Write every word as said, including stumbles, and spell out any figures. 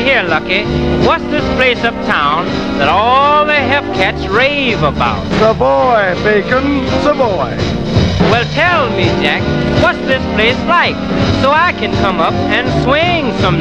here, Lucky, what's this place uptown that all the hep cats rave about? Savoy, Bacon, Savoy. Well, tell me, Jack, what's this place like, so I can come up and swing some